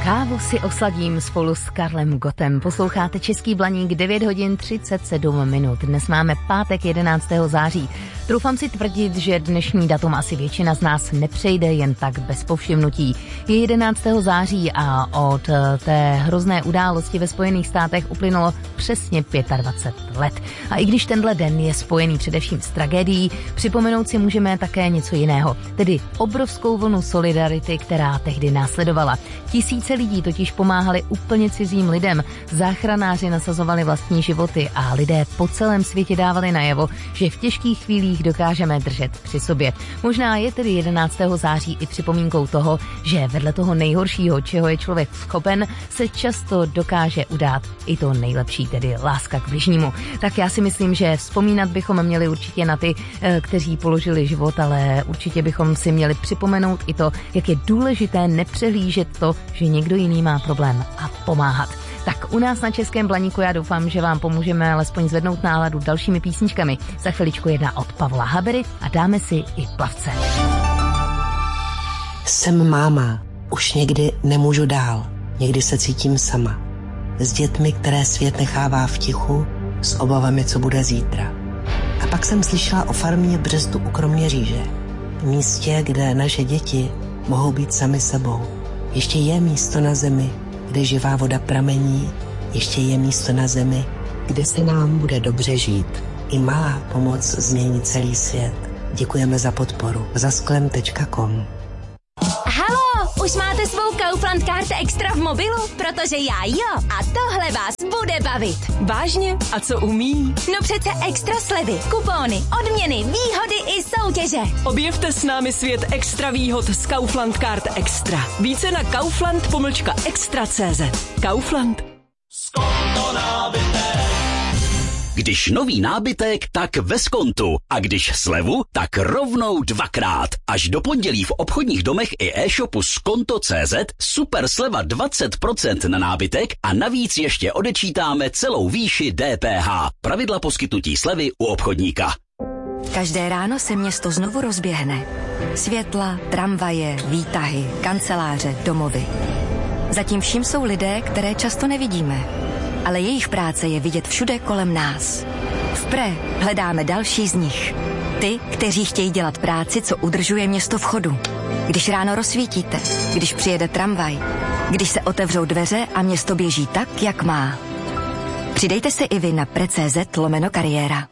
Kávu si osladím spolu s Karlem Gottem. Posloucháte Český Blaník, 9 hodin 37 minut. Dnes máme pátek 11. září. Troufám si tvrdit, že dnešní datum asi většina z nás nepřejde jen tak bez povšimnutí. Je 11. září a od té hrozné události ve Spojených státech uplynulo přesně 25 let. A i když tenhle den je spojený především s tragédií, připomenout si můžeme také něco jiného, tedy obrovskou vlnu solidarity, která tehdy následovala. Tisíce lidí totiž pomáhali úplně cizím lidem, záchranáři nasazovali vlastní životy a lidé po celém světě dávali najevo, že v těžkých chvílích dokážeme držet při sobě. Možná je tedy 11. září i připomínkou toho, že vedle toho nejhoršího, čeho je člověk schopen, se často dokáže udát i to nejlepší, tedy láska k bližnímu. Tak já si myslím, že vzpomínat bychom měli určitě na ty, kteří položili život, ale určitě bychom si měli připomenout i to, jak je důležité nepřehlížet to, že někdo jiný má problém a pomáhat. Tak u nás na Českém Blaníku já doufám, že vám pomůžeme alespoň zvednout náladu dalšími písničkami. Za chviličku jedna od Pavla Habery a dáme si i Plavce. Jsem máma, už někdy nemůžu dál, někdy se cítím sama. S dětmi, které svět nechává v tichu, s obavami, co bude zítra. A pak jsem slyšela o farmě v Břestu u Kroměříže. Místě, kde naše děti mohou být sami sebou. Ještě je místo na zemi, kde živá voda pramení, ještě je místo na zemi, kde se nám bude dobře žít. I malá pomoc změní celý svět. Děkujeme za podporu. Zasklem.com. Halo, už máte svou Kaufland Card Extra v mobilu? Protože já jo. A tohle vás bude bavit. Vážně? A co umí? No přece extra slevy, kupóny, odměny, výhody i soutěže. Objevte s námi svět extra výhod z Kaufland Card Extra. Více na kaufland-extra.cz. Kaufland. Skonto nábytek. Když nový nábytek, tak ve Skontu. A když slevu, tak rovnou dvakrát. Až do pondělí v obchodních domech i e-shopu Skonto.cz super sleva 20% na nábytek a navíc ještě odečítáme celou výši DPH. Pravidla poskytnutí slevy u obchodníka. Každé ráno se město znovu rozběhne. Světla, tramvaje, výtahy, kanceláře, domovy. Zatím vším jsou lidé, které často nevidíme. Ale jejich práce je vidět všude kolem nás. V Pre hledáme další z nich. Ty, kteří chtějí dělat práci, co udržuje město v chodu. Když ráno rozsvítíte, když přijede tramvaj, když se otevřou dveře a město běží tak, jak má. Přidejte se i vy na pre.cz/kariéra.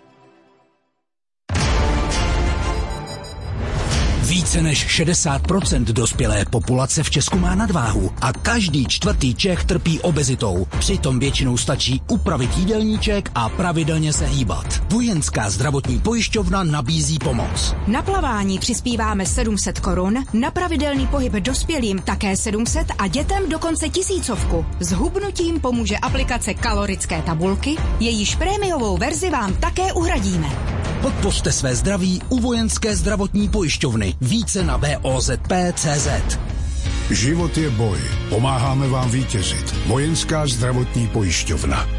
Více než 60% dospělé populace v Česku má nadváhu a každý čtvrtý Čech trpí obezitou. Přitom většinou stačí upravit jídelníček a pravidelně se hýbat. Vojenská zdravotní pojišťovna nabízí pomoc. Na plavání přispíváme 700 korun, na pravidelný pohyb dospělým také 700 a dětem dokonce 1000. S hubnutím pomůže aplikace Kalorické tabulky, jejíž prémiovou verzi vám také uhradíme. Podpořte své zdraví u Vojenské zdravotní pojišťovny. Více na VOZP.cz. Život je boj. Pomáháme vám vítězit. Vojenská zdravotní pojišťovna.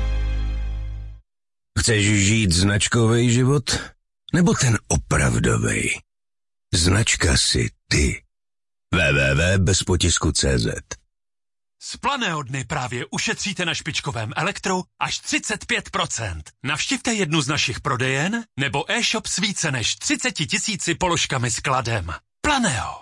Chceš žít značkový život? Nebo ten opravdový? Značka si ty. www.bezpotisku.cz. Z Planého dny právě ušetříte na špičkovém elektru až 35%. Navštivte jednu z našich prodejen nebo e-shop s více než 30 000 položkami skladem. Planého.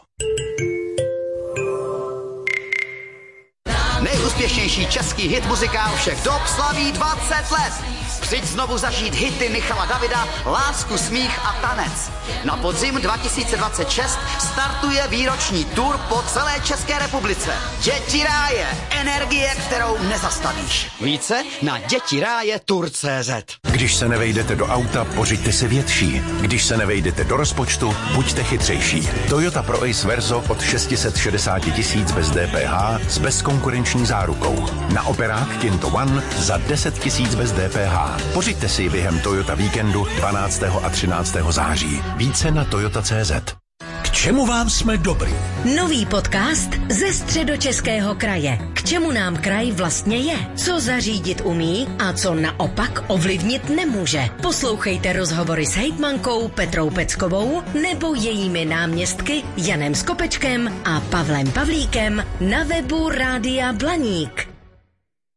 Nejúspěšnější český hit muzikál všech dob slaví 20 let. Přijď znovu zažít hity Michala Davida, Lásku, smích a tanec. Na podzim 2026 startuje výroční tour po celé České republice. Děti ráje, energie, kterou nezastavíš. Více na dětiráje.tour.cz. Když se nevejdete do auta, pořiďte si větší. Když se nevejdete do rozpočtu, buďte chytřejší. Toyota Pro Ace Verso od 660 000 bez DPH s bezkonkurenční zárukou. Na operák Kinto One za 10 000 bez DPH. Pořiďte si ji během Toyota víkendu 12. a 13. září. Více na Toyota.cz. K čemu vám jsme dobrý. Nový podcast ze Středočeského kraje. K čemu nám kraj vlastně je? Co zařídit umí a co naopak ovlivnit nemůže? Poslouchejte rozhovory s hejtmankou Petrou Peckovou nebo jejími náměstky Janem Skopečkem a Pavlem Pavlíkem na webu Rádia Blaník.